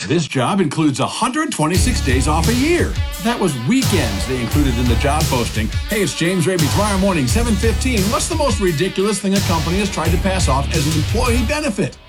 This job includes 126 days off a year. That was weekends they included in the job posting. Hey, it's James Raby. Tomorrow morning, 7:15. What's the most ridiculous thing a company has tried to pass off as an employee benefit?